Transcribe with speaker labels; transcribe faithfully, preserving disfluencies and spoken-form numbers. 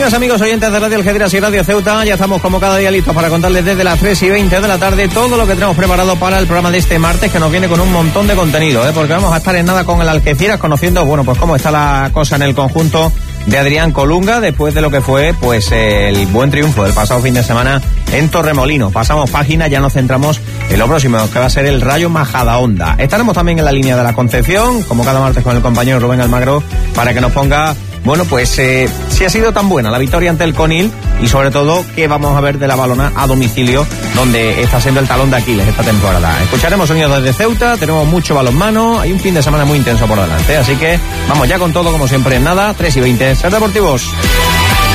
Speaker 1: Amigas, amigos, oyentes de Radio Algeciras y Radio Ceuta, ya estamos como cada día listos para contarles desde las tres y veinte de la tarde todo lo que tenemos preparado para el programa de este martes, que nos viene con un montón de contenido, ¿eh? Porque vamos a estar en nada con el Algeciras, conociendo, bueno, pues cómo está la cosa en el conjunto de Adrián Colunga después de lo que fue pues el buen triunfo del pasado fin de semana en Torremolinos. Pasamos página, ya nos centramos en lo próximo, que va a ser el Rayo Majadahonda. Estaremos también en la línea de la Concepción, como cada martes, con el compañero Rubén Almagro, para que nos ponga, bueno, pues eh, si ha sido tan buena la victoria ante el Conil y sobre todo qué vamos a ver de la Balona a domicilio, donde está siendo el talón de Aquiles esta temporada. Escucharemos sonidos desde Ceuta, tenemos mucho balonmano, hay un fin de semana muy intenso por delante, así que vamos ya con todo como siempre en nada, tres y veinte, Ser Deportivos.